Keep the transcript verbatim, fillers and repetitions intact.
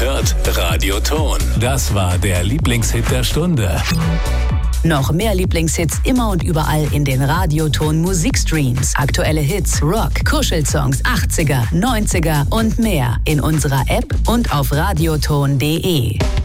hört Radioton. Das war der Lieblingshit der Stunde. Noch mehr Lieblingshits immer und überall in den Radioton Musikstreams. Aktuelle Hits, Rock, Kuschelsongs, achtziger, neunziger und mehr in unserer App und auf radioton punkt de.